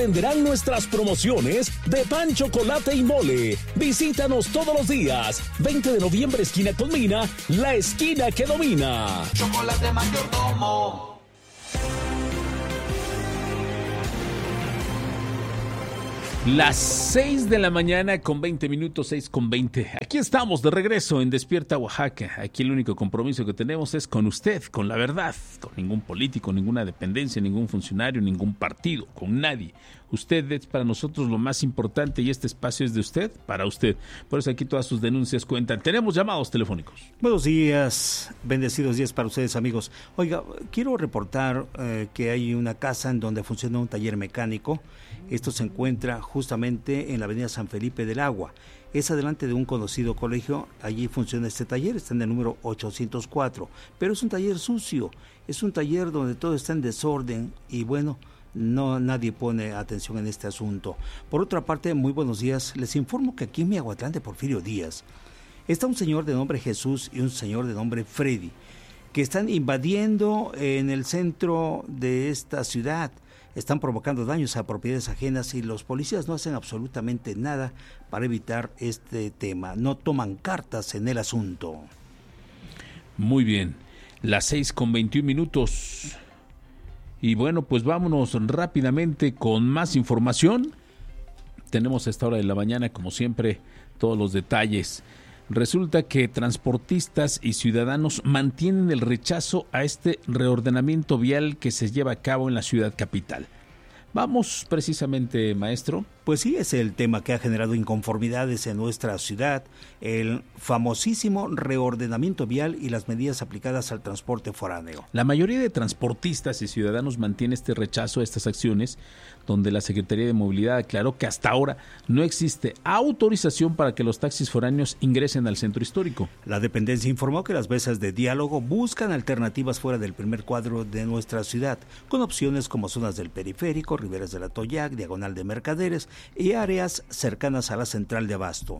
Venderán nuestras promociones de pan, chocolate y mole. Visítanos todos los días. 20 de noviembre, esquina con Mina, la esquina que domina. Chocolate Mayordomo. Las 6 de la mañana con 20 minutos, 6 con 20. Aquí estamos de regreso en Despierta Oaxaca. Aquí el único compromiso que tenemos es con usted, con la verdad, con ningún político, ninguna dependencia, ningún funcionario, ningún partido, con nadie. Usted es para nosotros lo más importante y este espacio es de usted, para usted. Por eso aquí todas sus denuncias cuentan. Tenemos llamados telefónicos. Buenos días, bendecidos días para ustedes, amigos. Oiga, quiero reportar que hay una casa en donde funciona un taller mecánico. Esto se encuentra justamente en la avenida San Felipe del Agua. Es adelante de un conocido colegio, allí funciona este taller, está en el número 804, pero es un taller sucio, es un taller donde todo está en desorden y bueno, nadie pone atención en este asunto. Por otra parte, muy buenos días, les informo que aquí en Miahuatlán de Porfirio Díaz está un señor de nombre Jesús y un señor de nombre Freddy, que están invadiendo en el centro de esta ciudad. Están provocando daños a propiedades ajenas y los policías no hacen absolutamente nada para evitar este tema. No toman cartas en el asunto. Muy bien, las 6 con 21 minutos. Y bueno, pues vámonos rápidamente con más información. Tenemos a esta hora de la mañana, como siempre, todos los detalles. Resulta que transportistas y ciudadanos mantienen el rechazo a este reordenamiento vial que se lleva a cabo en la ciudad capital. Vamos precisamente, maestro. Pues sí, es el tema que ha generado inconformidades en nuestra ciudad, el famosísimo reordenamiento vial y las medidas aplicadas al transporte foráneo. La mayoría de transportistas y ciudadanos mantiene este rechazo a estas acciones, donde la Secretaría de Movilidad aclaró que hasta ahora no existe autorización para que los taxis foráneos ingresen al centro histórico. La dependencia informó que las mesas de diálogo buscan alternativas fuera del primer cuadro de nuestra ciudad, con opciones como zonas del periférico, riberas del Atoyac, diagonal de Mercaderes y áreas cercanas a la central de abasto.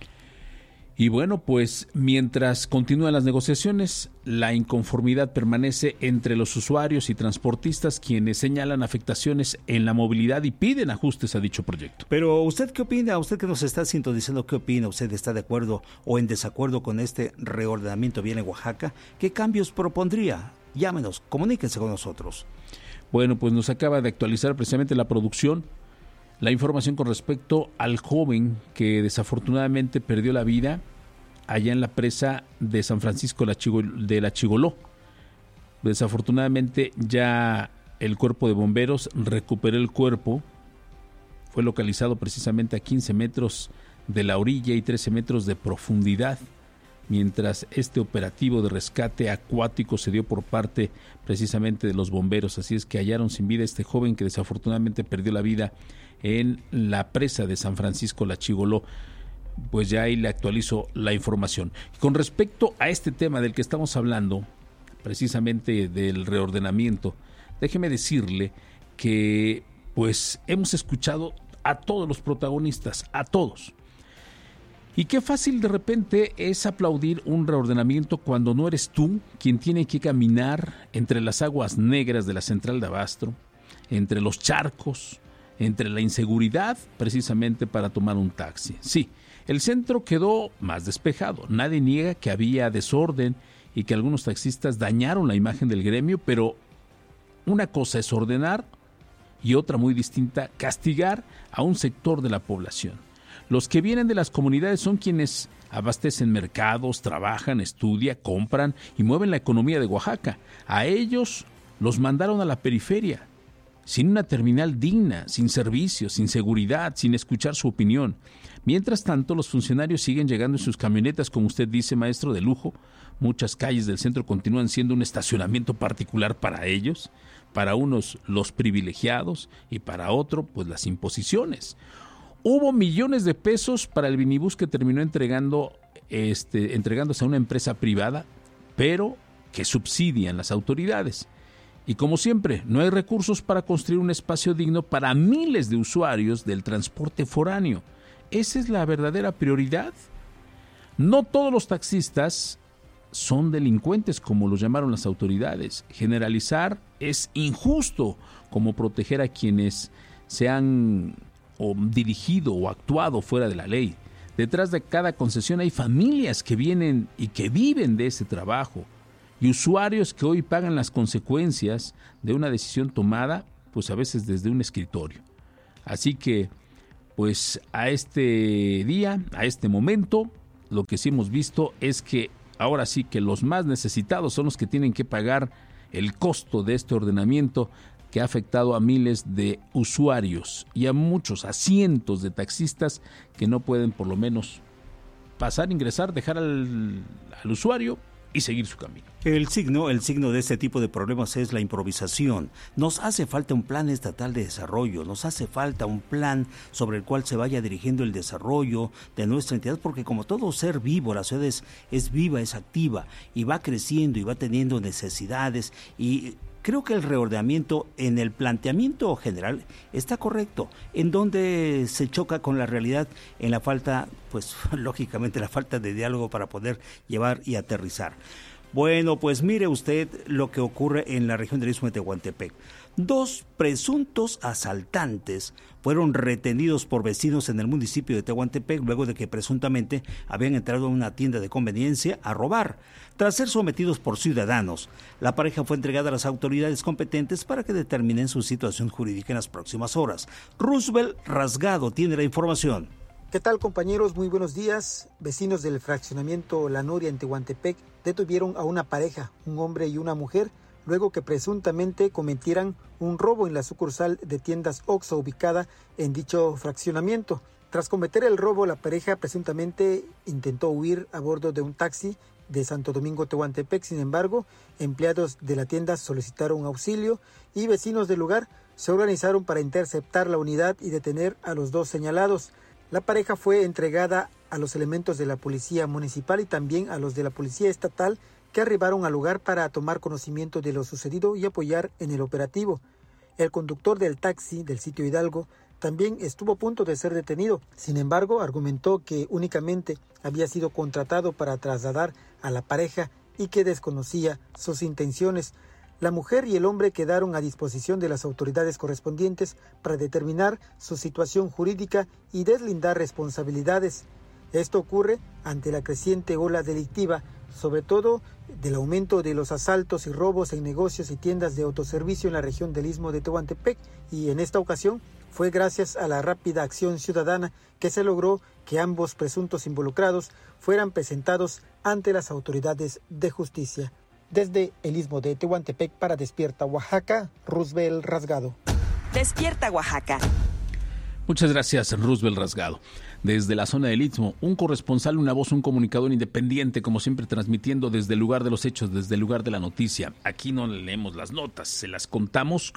Y bueno, pues mientras continúan las negociaciones, la inconformidad permanece entre los usuarios y transportistas, quienes señalan afectaciones en la movilidad y piden ajustes a dicho proyecto. Pero ¿usted qué opina? ¿Usted que nos está sintonizando, qué opina? ¿Usted está de acuerdo o en desacuerdo con este reordenamiento vial en Oaxaca? ¿Qué cambios propondría? Llámenos, comuníquense con nosotros. Bueno, pues nos acaba de actualizar precisamente la producción la información con respecto al joven que desafortunadamente perdió la vida allá en la presa de San Francisco de la Chigoló. Desafortunadamente ya el cuerpo de bomberos recuperó el cuerpo, fue localizado precisamente a 15 metros de la orilla y 13 metros de profundidad, mientras este operativo de rescate acuático se dio por parte precisamente de los bomberos. Así es que hallaron sin vida a este joven que desafortunadamente perdió la vida en la presa de San Francisco la Chigoló. Pues ya ahí le actualizo la información. Con respecto a este tema del que estamos hablando, precisamente del reordenamiento, déjeme decirle que pues hemos escuchado a todos los protagonistas, a todos. Y qué fácil de repente es aplaudir un reordenamiento cuando no eres tú quien tiene que caminar entre las aguas negras de la central de abasto, entre los charcos, entre la inseguridad precisamente para tomar un taxi. Sí, el centro quedó más despejado. Nadie niega que había desorden y que algunos taxistas dañaron la imagen del gremio, pero una cosa es ordenar y otra muy distinta, castigar a un sector de la población. Los que vienen de las comunidades son quienes abastecen mercados, trabajan, estudian, compran y mueven la economía de Oaxaca. A ellos los mandaron a la periferia, sin una terminal digna, sin servicios, sin seguridad, sin escuchar su opinión. Mientras tanto, los funcionarios siguen llegando en sus camionetas, como usted dice, maestro, de lujo. Muchas calles del centro continúan siendo un estacionamiento particular para ellos, para unos los privilegiados y para otro pues las imposiciones. Hubo millones de pesos para el minibús que terminó entregándose a una empresa privada, pero que subsidian las autoridades. Y como siempre, no hay recursos para construir un espacio digno para miles de usuarios del transporte foráneo. ¿Esa es la verdadera prioridad? No todos los taxistas son delincuentes, como los llamaron las autoridades. Generalizar es injusto, como proteger a quienes se han dirigido o actuado fuera de la ley. Detrás de cada concesión hay familias que vienen y que viven de ese trabajo y usuarios que hoy pagan las consecuencias de una decisión tomada, pues a veces desde un escritorio. Así que, pues a este día, a este momento, lo que sí hemos visto es que ahora sí que los más necesitados son los que tienen que pagar el costo de este ordenamiento que ha afectado a miles de usuarios y a muchos, a cientos de taxistas que no pueden por lo menos pasar, ingresar, dejar al usuario y seguir su camino. El signo de este tipo de problemas es la improvisación. Nos hace falta un plan estatal de desarrollo, nos hace falta un plan sobre el cual se vaya dirigiendo el desarrollo de nuestra entidad, porque como todo ser vivo, la ciudad es viva, es activa y va creciendo y va teniendo necesidades, y creo que el reordenamiento en el planteamiento general está correcto. En donde se choca con la realidad, en la falta, pues lógicamente la falta de diálogo para poder llevar y aterrizar. Bueno, pues mire usted lo que ocurre en la región del Istmo de Tehuantepec. 2 presuntos asaltantes fueron retenidos por vecinos en el municipio de Tehuantepec luego de que presuntamente habían entrado a una tienda de conveniencia a robar. Tras ser sometidos por ciudadanos, la pareja fue entregada a las autoridades competentes para que determinen su situación jurídica en las próximas horas. Roosevelt Rasgado tiene la información. ¿Qué tal, compañeros? Muy buenos días. Vecinos del fraccionamiento La Noria en Tehuantepec detuvieron a una pareja, un hombre y una mujer, luego que presuntamente cometieran un robo en la sucursal de tiendas Oxxo ubicada en dicho fraccionamiento. Tras cometer el robo, la pareja presuntamente intentó huir a bordo de un taxi de Santo Domingo, Tehuantepec. Sin embargo, empleados de la tienda solicitaron auxilio y vecinos del lugar se organizaron para interceptar la unidad y detener a los 2 señalados. La pareja fue entregada a los elementos de la policía municipal y también a los de la policía estatal, que arribaron al lugar para tomar conocimiento de lo sucedido y apoyar en el operativo. El conductor del taxi del sitio Hidalgo también estuvo a punto de ser detenido. Sin embargo, argumentó que únicamente había sido contratado para trasladar a la pareja y que desconocía sus intenciones. La mujer y el hombre quedaron a disposición de las autoridades correspondientes para determinar su situación jurídica y deslindar responsabilidades. Esto ocurre ante la creciente ola delictiva, sobre todo del aumento de los asaltos y robos en negocios y tiendas de autoservicio en la región del Istmo de Tehuantepec, y en esta ocasión fue gracias a la rápida acción ciudadana que se logró que ambos presuntos involucrados fueran presentados ante las autoridades de justicia. Desde el Istmo de Tehuantepec para Despierta Oaxaca, Roosevelt Rasgado. Despierta Oaxaca. Muchas gracias, Roosevelt Rasgado. Desde la zona del Istmo, un corresponsal, una voz, un comunicador independiente, como siempre transmitiendo desde el lugar de los hechos, desde el lugar de la noticia. Aquí no leemos las notas, se las contamos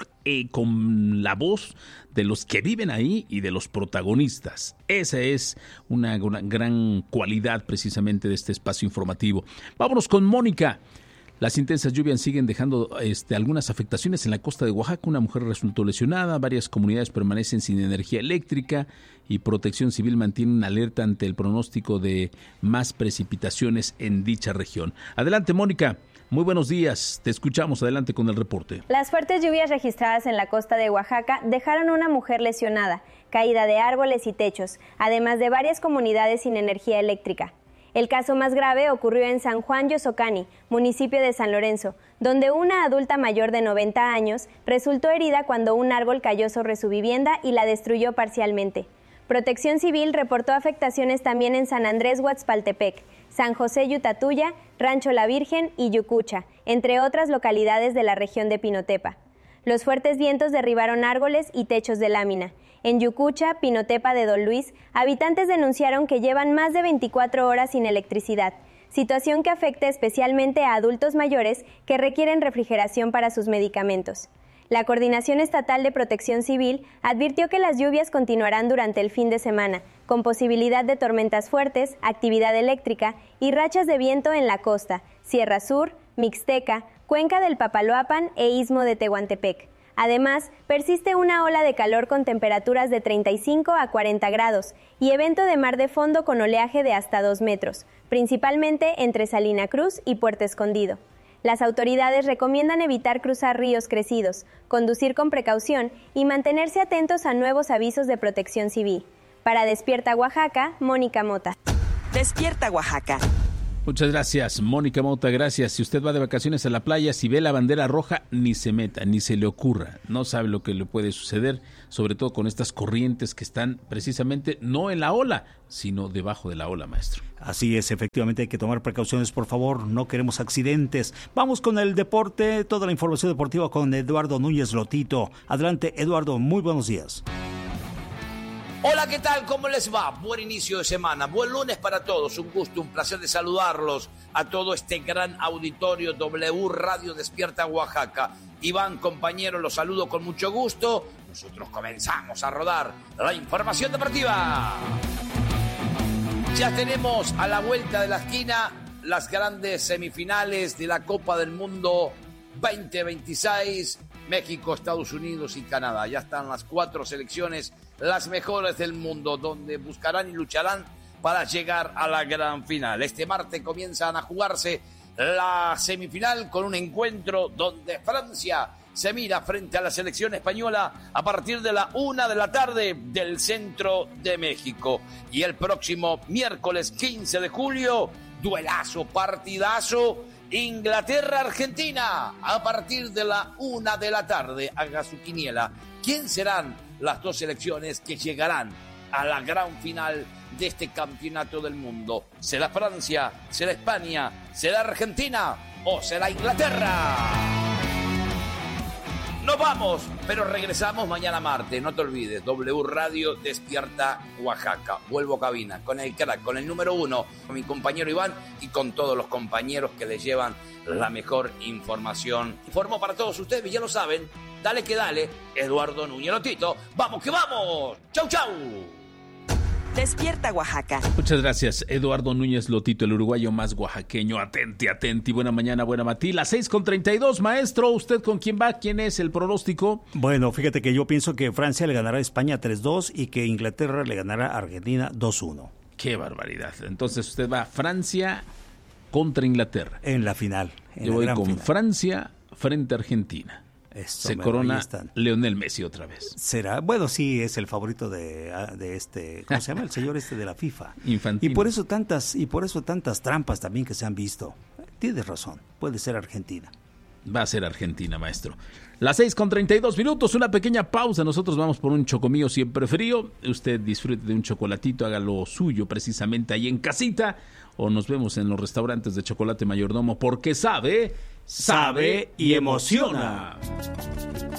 con la voz de los que viven ahí y de los protagonistas. Esa es una gran cualidad precisamente de este espacio informativo. Vámonos con Mónica. Las intensas lluvias siguen dejando algunas afectaciones en la costa de Oaxaca. Una mujer resultó lesionada, varias comunidades permanecen sin energía eléctrica y Protección Civil mantiene una alerta ante el pronóstico de más precipitaciones en dicha región. Adelante, Mónica. Muy buenos días. Te escuchamos. Adelante con el reporte. Las fuertes lluvias registradas en la costa de Oaxaca dejaron a una mujer lesionada, caída de árboles y techos, además de varias comunidades sin energía eléctrica. El caso más grave ocurrió en San Juan Yosocani, municipio de San Lorenzo, donde una adulta mayor de 90 años resultó herida cuando un árbol cayó sobre su vivienda y la destruyó parcialmente. Protección Civil reportó afectaciones también en San Andrés Huatzpaltepec, San José Yutatuya, Rancho La Virgen y Yucucha, entre otras localidades de la región de Pinotepa. Los fuertes vientos derribaron árboles y techos de lámina. En Yucucha, Pinotepa de Don Luis, habitantes denunciaron que llevan más de 24 horas sin electricidad, situación que afecta especialmente a adultos mayores que requieren refrigeración para sus medicamentos. La Coordinación Estatal de Protección Civil advirtió que las lluvias continuarán durante el fin de semana, con posibilidad de tormentas fuertes, actividad eléctrica y rachas de viento en la costa, Sierra Sur, Mixteca, Cuenca del Papaloapan e Istmo de Tehuantepec. Además, persiste una ola de calor con temperaturas de 35 a 40 grados y evento de mar de fondo con oleaje de hasta 2 metros, principalmente entre Salina Cruz y Puerto Escondido. Las autoridades recomiendan evitar cruzar ríos crecidos, conducir con precaución y mantenerse atentos a nuevos avisos de protección civil. Para Despierta Oaxaca, Mónica Mota. Despierta Oaxaca. Muchas gracias, Mónica Mota, gracias. Si usted va de vacaciones a la playa, si ve la bandera roja, ni se meta, ni se le ocurra. No sabe lo que le puede suceder, sobre todo con estas corrientes que están precisamente no en la ola, sino debajo de la ola, maestro. Así es, efectivamente hay que tomar precauciones, por favor, no queremos accidentes. Vamos con el deporte, toda la información deportiva con Eduardo Núñez Lotito. Adelante, Eduardo, muy buenos días. Hola, ¿qué tal? ¿Cómo les va? Buen inicio de semana, buen lunes para todos, un gusto, un placer de saludarlos a todo este gran auditorio W Radio Despierta Oaxaca. Iván, compañero, los saludo con mucho gusto. Nosotros comenzamos a rodar la información deportiva. Ya tenemos a la vuelta de la esquina las grandes semifinales de la Copa del Mundo 2026, México, Estados Unidos y Canadá. Ya están las 4 selecciones, las mejores del mundo, donde buscarán y lucharán para llegar a la gran final. Este martes comienzan a jugarse la semifinal con un encuentro donde Francia se mira frente a la selección española a partir de la 1 de la tarde del centro de México. Y el próximo miércoles 15 de julio, duelazo, partidazo, Inglaterra-Argentina a partir de la 1 de la tarde. Haga su quiniela. ¿Quién serán las dos selecciones que llegarán a la gran final de este campeonato del mundo? ¿Será Francia? ¿Será España? ¿Será Argentina? ¿O será Inglaterra? Nos vamos, pero regresamos mañana martes. No te olvides, W Radio Despierta Oaxaca. Vuelvo a cabina con el crack, con el número 1, con mi compañero Iván y con todos los compañeros que les llevan la mejor información. Informo para todos ustedes, ya lo saben. Dale que dale, Eduardo Núñez Lotito. ¡Vamos que vamos! ¡Chau, chau! Despierta Oaxaca. Muchas gracias, Eduardo Núñez Lotito, el uruguayo más oaxaqueño. Atenti. Buena mañana, buena matila. 6:32, maestro. ¿Usted con quién va? ¿Quién es el pronóstico? Bueno, fíjate que yo pienso que Francia le ganará a España 3-2 y que Inglaterra le ganará a Argentina 2-1. ¡Qué barbaridad! Entonces usted va Francia contra Inglaterra. En la final. Yo voy con final. Francia frente a Argentina. Eso, se corona Lionel Messi otra vez. Será, bueno, sí, es el favorito de este, ¿cómo se llama? El señor de la FIFA. Infantino. Y por eso tantas trampas también que se han visto. Tienes razón, puede ser Argentina. Va a ser Argentina, maestro. Las 6:32, una pequeña pausa. Nosotros vamos por un chocomío siempre frío. Usted disfrute de un chocolatito, haga lo suyo precisamente ahí en casita. O nos vemos en los restaurantes de Chocolate Mayordomo, porque sabe y emociona.